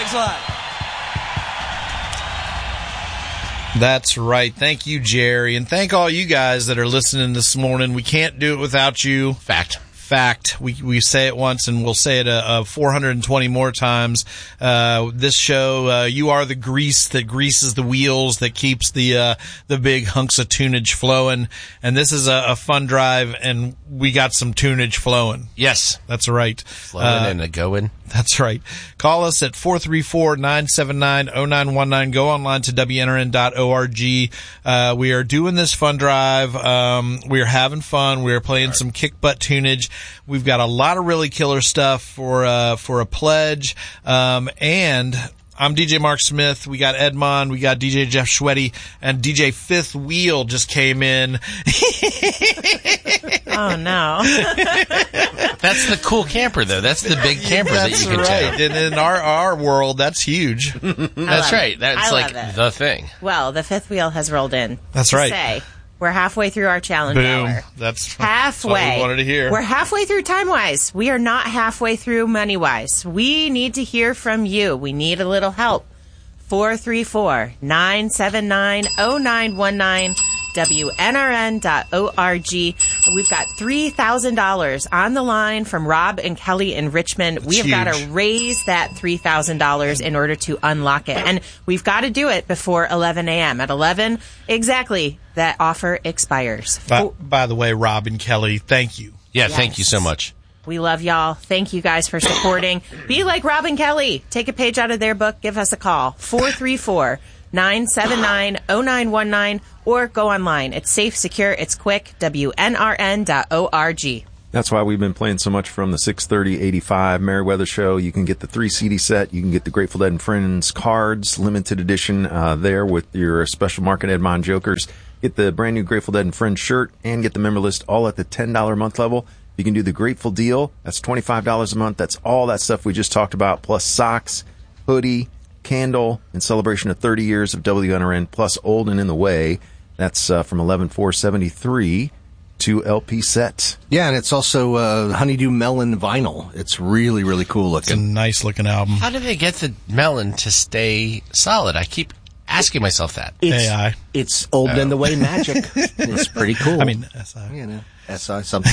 Thanks a lot. That's right. Thank you, Jerry. And thank all you guys that are listening this morning. We can't do it without you. Fact. We say it once and we'll say it 420 more times. This show, you are the grease that greases the wheels that keeps the big hunks of tunage flowing. And this is a fun drive, and we got some tunage flowing. Yes. That's right. Flowing and a going. That's right. Call us at 434-979-0919. Go online to WNRN.org. We are doing this fun drive. We are having fun. We are playing some kick butt tunage. We've got a lot of really killer stuff for a pledge. And I'm DJ Mark Smith. We got Edmond. We got DJ Jeff Schweddy, and DJ Fifth Wheel just came in. Oh no. That's the cool camper, though. That's the big camper that you can right. tow. And in our world, that's huge. That's right. That's like the thing. Well, the fifth wheel has rolled in. That's right. Say, we're halfway through our challenge Boom. hour. That's halfway. what we wanted to hear. We're halfway through time-wise. We are not halfway through money-wise. We need to hear from you. We need a little help. 434-979-0919. WNRN.org. We've got $3,000 on the line from Rob and Kelly in Richmond. We have got to raise that $3,000 in order to unlock it. And we've got to do it before 11 a.m. At 11, exactly, that offer expires. By the way, Rob and Kelly, thank you. Yeah, thank you so much. We love y'all. Thank you guys for supporting. Be like Rob and Kelly. Take a page out of their book. Give us a call. 434-979-0919 or go online. It's safe, secure, it's quick. WNRN.org. That's why we've been playing so much from the 630-85 Merriweather show. You can get the 3 CD set. You can get the Grateful Dead and Friends cards, limited edition there with your special market Edmond Jokers. Get the brand new Grateful Dead and Friends shirt and get the member list all at the $10 a month level. You can do the Grateful Deal. That's $25 a month. That's all that stuff we just talked about, plus socks, hoodie, candle, in celebration of 30 years of WNRN, plus Old and in the Way. That's from 11/4/73 to LP set. Yeah, and it's also Honeydew Melon vinyl. It's really, really cool looking. It's a nice looking album. How do they get the melon to stay solid? I keep asking myself that. AI. It's Old and in the Way magic. It's pretty cool. I mean, SI. You know. SI something.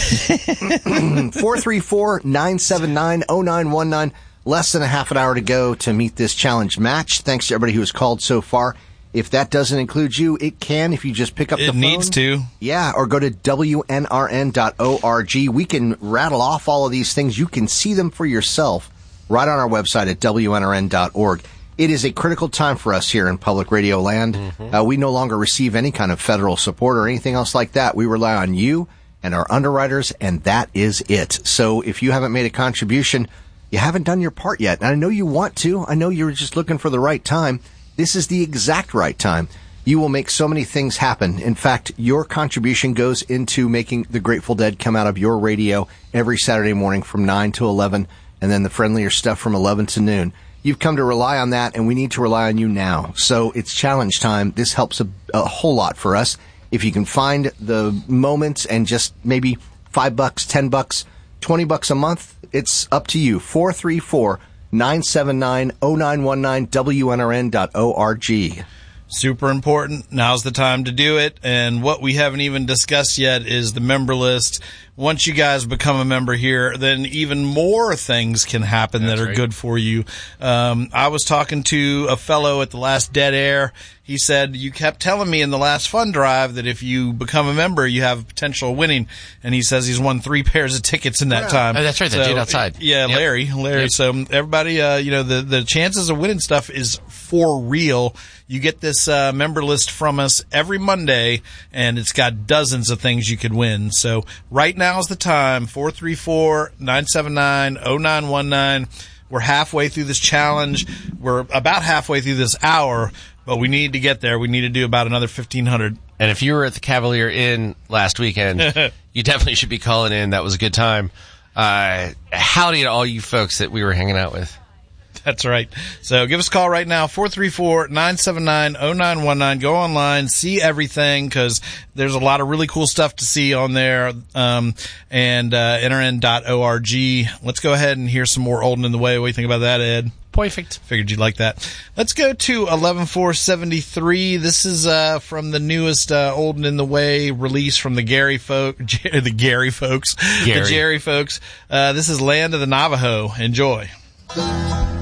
434-979-0919. Less than a half an hour to go to meet this challenge match. Thanks to everybody who has called so far. If that doesn't include you, it can if you just pick up the phone. It needs to. Yeah, or go to WNRN.org. We can rattle off all of these things. You can see them for yourself right on our website at WNRN.org. It is a critical time for us here in public radio land. Mm-hmm. We no longer receive any kind of federal support or anything else like that. We rely on you and our underwriters, and that is it. So if you haven't made a contribution, you haven't done your part yet. And I know you want to. I know you're just looking for the right time. This is the exact right time. You will make so many things happen. In fact, your contribution goes into making the Grateful Dead come out of your radio every Saturday morning from 9 to 11, and then the friendlier stuff from 11 to noon. You've come to rely on that, and we need to rely on you now. So it's challenge time. This helps a whole lot for us. If you can find the moments and just maybe $5, $10, $20 a month, it's up to you. 434-979-0919, WNRN.org. Super important. Now's the time to do it. And what we haven't even discussed yet is the member list. Once you guys become a member here, then even more things can happen that are good for you. I was talking to a fellow at the last Dead Air. He said, you kept telling me in the last fund drive that if you become a member, you have potential of winning. And he says he's won 3 pairs of tickets in that time. Oh, that's right. That dude outside. Yeah, yep. Larry. Yep. So everybody, the chances of winning stuff is for real. You get this member list from us every Monday, and it's got dozens of things you could win. So right now is the time, 434-979-0919. We're halfway through this challenge. We're about halfway through this hour, but we need to get there. We need to do about another 1,500. And if you were at the Cavalier Inn last weekend, you definitely should be calling in. That was a good time. Howdy to all you folks that we were hanging out with. That's right. So give us a call right now, 434-979-0919. Go online, see everything, because there's a lot of really cool stuff to see on there, and NRN.org. Let's go ahead and hear some more Old and in the Way. What do you think about that, Ed? Perfect. Figured you'd like that. Let's go to 11-4-73. This is from the newest Old and in the Way release from the Jerry folks. Gary. The Jerry folks. This is Land of the Navajo. Enjoy.